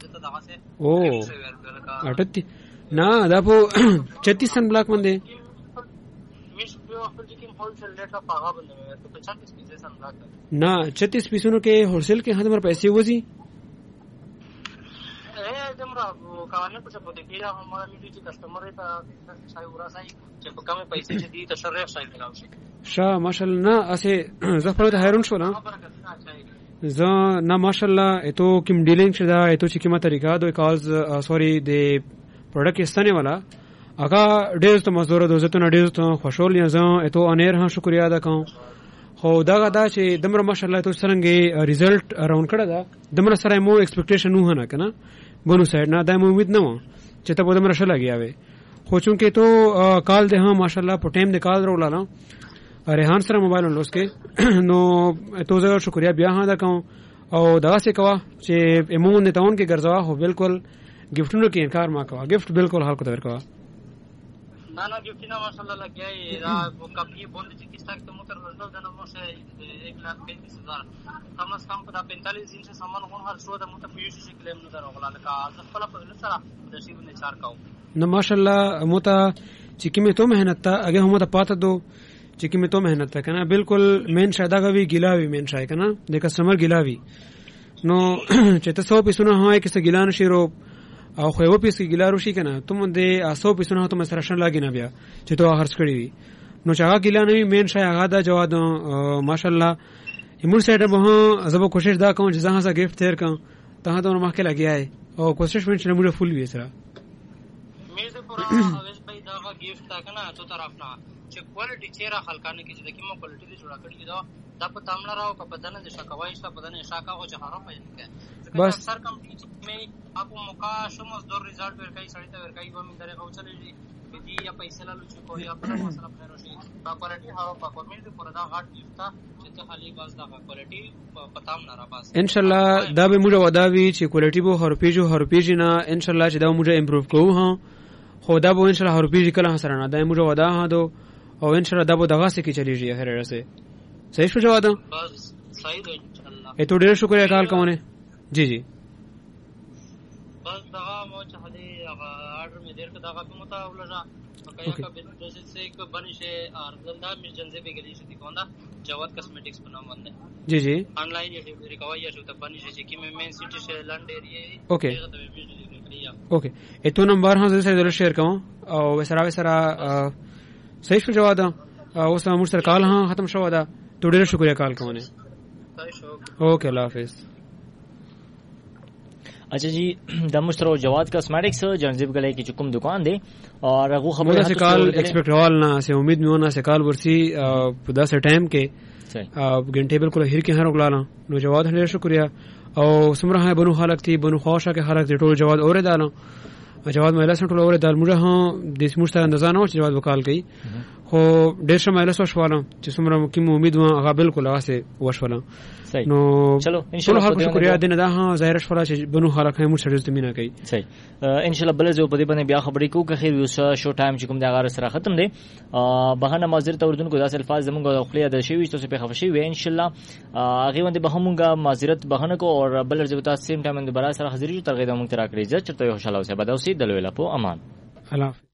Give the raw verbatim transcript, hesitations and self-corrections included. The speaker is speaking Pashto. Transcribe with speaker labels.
Speaker 1: ته دغه سه
Speaker 2: او اټتی نه دا په छत्तीस سن بلاک باندې
Speaker 1: مش په خپل کې هول سیل ریټ پاغه باندې ته छत्तीस پیسې سن بلاک
Speaker 2: نه छत्तीस پیسونو کې هولسیل کې هدمر پیسې وځي
Speaker 1: اے دمرا قوانین په څه پته کې دا هم مې چې کسٹمر ته شای وراسای چې په کومه پیسې چې دي تشریح شای ملاو شي
Speaker 2: شاه ماشاءالله نه اسه زفر ته هیرون شو نه ز نه ماشاءالله اتو کیم ډیلینګ شدا اتو چې کیمه طریقہ دوی کالز سوري د پروډکټ استنه والا اګه ډیز ته مزدور دوزته نه ډیز ته خوشحال یم زه اتو انیر ها شکریا ادا کوم خو دا دا چې دمر ماشاءالله تو څنګه ریزلټ اراوند کړه دا دمر سره مو ایکسپیکټیشن نه نه کنه بونو سایډ نه دا مو امید نه و چې ته په دمر شل لګیاوي خو چونکه تو کال ده ها ماشاءالله په ټیم د کال ورولاله ریحان سره موبایل لوس کې نو تو زه شکریا بیا ها دا کوم او دا څه کوا چې ایمون نه تاون کې ګرځوا هو بالکل गिफ्टونو کې انکار ما کوا गिफ्ट بالکل حال کو در کوا
Speaker 1: ना ना गिफ्ट ना माशाल्लाह लग गया ये रा वो कभी बोल दी किस तक तो मुतर रजल देना मुझे एक लाख पैंतीस हजार कम से कम पता पैंतालीस दिन से सामान कौन हर सो दा मुतर पीस से क्लेम नजर होगा लगा फला पहले सारा नसीब ने चार काऊ
Speaker 2: ना माशाल्लाह मुता चिकी में तो मेहनत था आगे हम तो पाता दो चिकी में तो मेहनत था कहना बिल्कुल मेन शायदा का भी गिलावी मेन शायद कहना दे कस्टमर गिलावी नो चेता सौ पिसुना है किसे गिलान शिरो او خو یو پیس کې ګیلارو شي کنه ته مونږ د اسو پیسونو ته مسره شن لاګی نه بیا چې تو خرڅ کړی وي نو چې هغه ګیلا نه وي مین شای هغه دا جواد ماشاءالله ایمون سایډ به زه به کوشش دا کوم چې زه هغه گیفت تیر کوم ته ته نو مخکې لګیای او کوشش وین چې موږ فول وي سره
Speaker 1: مې زه پورا اوس په دا گیفت تا کنه تو طرف نه چې کوالټي چیرې خلکانه کې چې کومه کوالټي دې جوړه کړی دا دا په تامل راو په بدن د شکوای شته بدن شاکا او جهاره پېل کې
Speaker 2: بس
Speaker 1: سر کمپنی میں آپ موقع شمس دور ریزلٹ ورکای سړی ته ورکای و من درغه وچلې دي یا پیسې لالو چې کوی خپل مسله په روشي با کوالټي هاو په کومې دې پر دا غاټ دیفتا چې ته خالی باز دا کوالټي پتام نه را باز
Speaker 2: ان شاء الله دا به موږ وداوی چې کوالټي به هر پیجو هر پیج نه ان شاء الله چې دا موږ امپروو کوو ها خو دا به ان شاء الله هر پیج کله سره نه دا موږ ودا ها دو او ان شاء الله دا به دغه سکه چلیږي هر رسه صحیح شو جواد
Speaker 1: بس صحیح ده ان شاء الله
Speaker 2: ته ډیر شکر کال کوونه جی جی
Speaker 1: बस दवा मो चाहले ऑर्डर में देर का दवा पे मता उलजा कया का बिजनेस से एक बनिशे और गंदा मिस जनसे पे गली से दिखौंदा जवाद कॉस्मेटिक्स बना बंदे
Speaker 2: जी जी
Speaker 1: ऑनलाइन ये डिलीवरी कवाया जो तब बनिशे से कि में मेन सिटी से लैंड एरिया
Speaker 2: ओके ओके एतो नंबर हां से जरूर शेयर करो और वैसा वैसा सही शो जवाद او سم مر سره کال ها ختم شو دا تو ډیر شکریہ کال کوونه اوکے اللہ حافظ
Speaker 3: اچھا جی د مشترو جواد کاسمیٹکس جنزیب گلے کی چکم دکان دے اور وہ خبر
Speaker 2: ہے کال ایکسپیکٹ وال نہ سے امید میں ہونا سے کال ورسی پدا سے ٹائم کے گھنٹے بالکل ہر کے ہر غلانا نو جواد ډیر شکریہ او سمرا ہے بنو حالت تھی بنو خوشا کے حالت ټول جواد اور دانا جواد مهلا سنټول اور دال موږ ها د سمور سره اندازه نه و چې جواد وکال کوي خو ډېر شمه له سوشواله چې څومره کوم امید و هغه بالکل هغه سه وشوله نو
Speaker 3: چلو ان شاء الله
Speaker 2: شکریہ دینه دا ها ظاهر شولا چې بنو حالت هم سره زمينه کوي
Speaker 3: صحیح ان شاء الله بل زه په دې باندې بیا خبرې کوو که خیر یو شو ټایم چې کوم دا غار سره ختم دی بهانه معذرت اوردون کو داس الفاظ زمونږ خپل د شی وي تاسو په خفشي وي ان شاء الله هغه باندې به همونګه معذرت بهانه کو او بل زه تاسو سیم ټایم باندې برابر سره حاضر یو ترغه د مونږ تر اکړي چې چرته یو خوشاله اوسه بد اوسې دلوي لا په امان
Speaker 2: الله